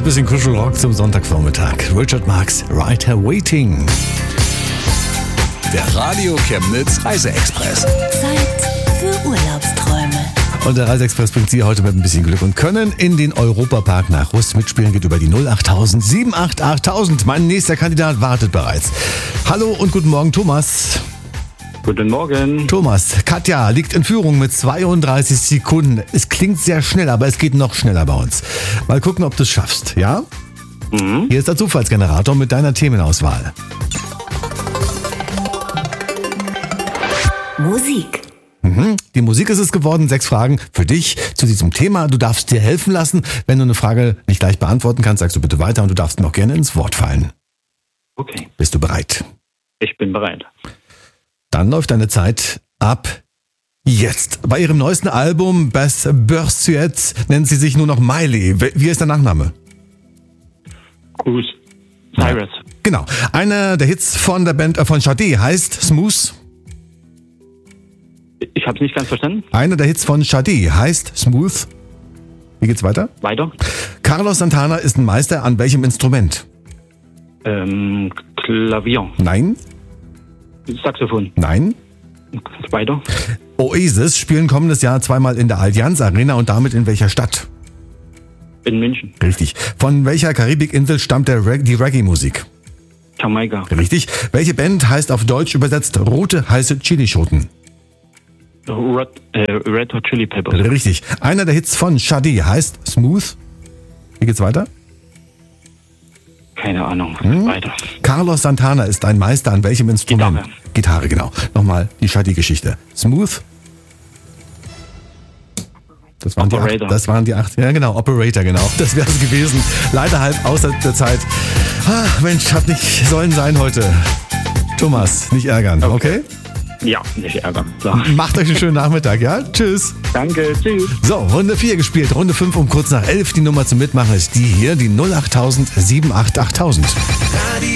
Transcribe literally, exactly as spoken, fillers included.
ein bisschen Kuschelrock zum Sonntagvormittag. Richard Marx, Right Here Waiting. Der Radio Chemnitz Reiseexpress. Zeit für Urlaubsträume. Und der Reiseexpress bringt Sie heute mit ein bisschen Glück und Können in den Europapark nach Rust. Mitspielen geht über die null acht null sieben acht acht null null null. Mein nächster Kandidat wartet bereits. Hallo und guten Morgen, Thomas. Guten Morgen. Thomas, Katja liegt in Führung mit zweiunddreißig Sekunden. Es klingt sehr schnell, aber es geht noch schneller bei uns. Mal gucken, ob du es schaffst, ja? Mhm. Hier ist der Zufallsgenerator mit deiner Themenauswahl. Musik. Mhm. Die Musik ist es geworden. Sechs Fragen für dich zu diesem Thema. Du darfst dir helfen lassen. Wenn du eine Frage nicht gleich beantworten kannst, sagst du bitte weiter und du darfst mir auch gerne ins Wort fallen. Okay, Bist du bereit? ich bin bereit. Dann läuft deine Zeit ab jetzt. Bei ihrem neuesten Album Best Pursuit nennt sie sich nur noch Miley. Wie ist der Nachname? Cruz. Cyrus. Genau. Einer der Hits von der Band äh, von Sade heißt Smooth. Ich habe es nicht ganz verstanden. Einer der Hits von Sade heißt Smooth. Wie geht's weiter? Weiter. Carlos Santana ist ein Meister an welchem Instrument? Ähm, Klavier. Nein, Saxophon. nein. Weiter. Oasis spielen kommendes Jahr zweimal in der Allianz Arena und damit in welcher Stadt? In München. Richtig. Von welcher Karibikinsel stammt der Reg- die Reggae-Musik? Jamaika. Richtig. Welche Band heißt auf Deutsch übersetzt rote heiße Chilischoten? Red, äh, Red Hot Chili Peppers. Richtig. Einer der Hits von Sade heißt Smooth. Wie geht's weiter? Keine Ahnung. Hm? Weiter. Carlos Santana ist ein Meister an welchem Instrument? Gitarre. Gitarre, genau. Nochmal die Sade-Geschichte. Smooth. Das waren, die acht, Operator. das waren die acht. Ja, genau. Operator, genau. Das wäre es gewesen. Leider halb außer der Zeit. Ah, Mensch, hat nicht sollen sein heute. Thomas, nicht ärgern, okay? Ja, nicht ärgern. So. Macht euch einen schönen Nachmittag, ja? Tschüss. Danke, tschüss. So, Runde vier gespielt. Runde fünf um kurz nach elf. Die Nummer zum Mitmachen ist die hier, die null acht null sieben acht acht null null null.